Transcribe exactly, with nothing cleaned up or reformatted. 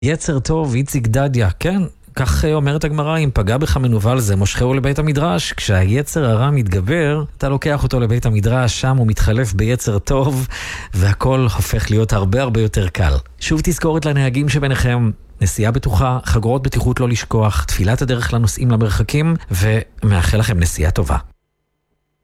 יצר טוב, איציק דדיה, כן, כך אומרת הגמרא, אם פגע בך מנוול זה מושכהו לבית המדרש. כשהיצר הרע מתגבר, אתה לוקח אותו לבית המדרש, שם הוא מתחלף ביצר טוב, והכל הופך להיות הרבה הרבה יותר קל. שוב תזכורת לנהגים שביניכם, נסיעה בטוחה, חגורות בטיחות לא לשכוח, תפילת הדרך לנוסעים למרחקים, ומאחל לכם נסיעה טובה.